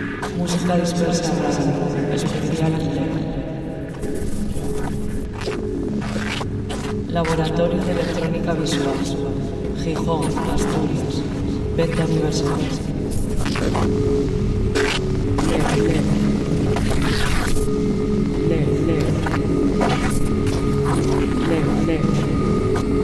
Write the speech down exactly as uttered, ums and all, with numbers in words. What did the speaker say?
Música dispersa rara, especial ilegal. Laboratorio de Electrónica Visual. Gijón, Asturias. Venta universal.